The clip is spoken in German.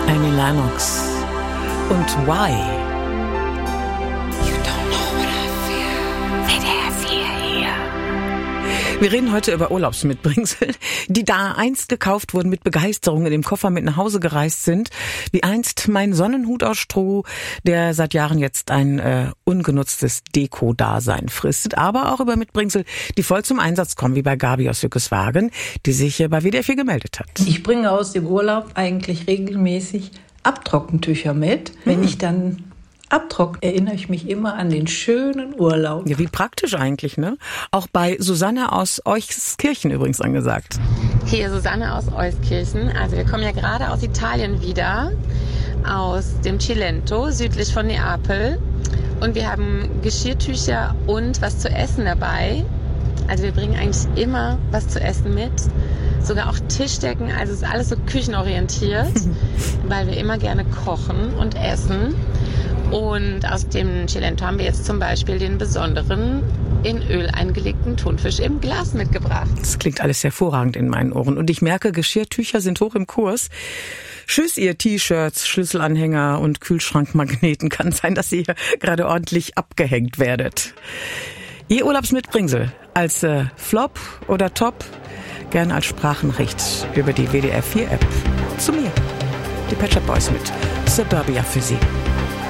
Annie Lennox und Why? Wir reden heute über Urlaubsmitbringsel, die da einst gekauft wurden, mit Begeisterung in dem Koffer mit nach Hause gereist sind. Wie einst mein Sonnenhut aus Stroh, der seit Jahren jetzt ein ungenutztes Deko-Dasein fristet. Aber auch über Mitbringsel, die voll zum Einsatz kommen, wie bei Gabi aus Sückeswagen, die sich bei WDR 4 gemeldet hat. Ich bringe aus dem Urlaub eigentlich regelmäßig Abtrockentücher mit. Wenn ich dann abtrockne, erinnere ich mich immer an den schönen Urlaub. Ja, wie praktisch eigentlich, ne? Auch bei Susanne aus Euskirchen übrigens angesagt. Hier Susanne aus Euskirchen. Also wir kommen ja gerade aus Italien wieder, aus dem Cilento, südlich von Neapel. Und wir haben Geschirrtücher und was zu essen dabei. Also wir bringen eigentlich immer was zu essen mit. Sogar auch Tischdecken, also es ist alles so küchenorientiert, weil wir immer gerne kochen und essen. Und aus dem Cilento haben wir jetzt zum Beispiel den besonderen in Öl eingelegten Thunfisch im Glas mitgebracht. Das klingt alles hervorragend in meinen Ohren. Und ich merke, Geschirrtücher sind hoch im Kurs. Tschüss, ihr T-Shirts, Schlüsselanhänger und Kühlschrankmagneten. Kann sein, dass ihr hier gerade ordentlich abgehängt werdet. Ihr Urlaubsmitbringsel als Flop oder Top, gerne als Sprachnachricht über die WDR 4 App zu mir. Die Pet Shop Boys mit Suburbia für Sie.